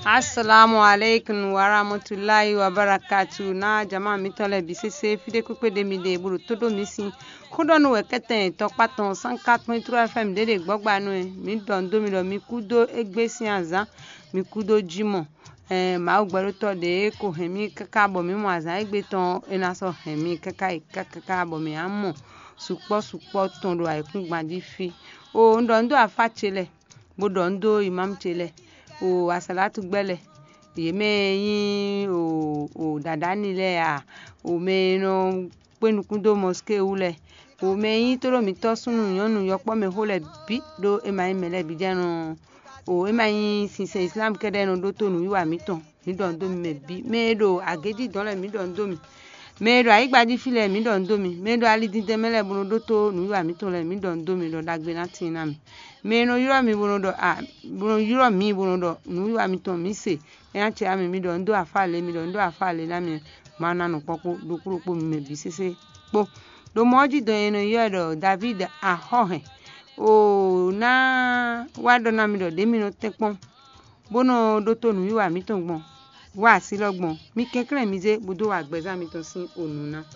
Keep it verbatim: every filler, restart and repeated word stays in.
Assalamu alaikum wa rahmatullahi wa barakatuh. Na jama mi tole bisese fide kupe de mi de buru todo mi si kudo nu wekete to paton one oh four point three F M de de gbogba nu e mi don do mi lo mi kudo egbe si azan mi kudo jimo eh ma ogbero to de ko hemi kaka bo mi mo azan egbe ton ena so hemi kaka kaka bo mi amo supo supo ton do aikun gbadi fi o ndo ndo afa chele bodo ndo imam chele o asalatu gbele yeme yin o o dada nile a o me no penukundo mosque ule o me yin toro mi to sunu yonu yopo me hole bi do e mai mele bi janu o e mai sinse islam kede no do to nu yiwa mi ton mi don do mi me bi me do agedi don le mi don do mi me do ai gbadi file mi don do mi me do ali dinde mele bunu do to nu yiwa mi ton le mi don do mi do dagbe na tin na mi me no yiro mi bunu do a bunu yiro mi bunu do nu yiwa mi ton mi se e an che ami mi don do afale mi don do afale na mi mana no popo do kuro po mi me bi sese po do moji do eno yodo David ahohe o na wado na mi do de mi no tepon bono do to nu yiwa mi ton gbon wa si logbon mi kekere mi ze budo wa gbeza mi ton si onuna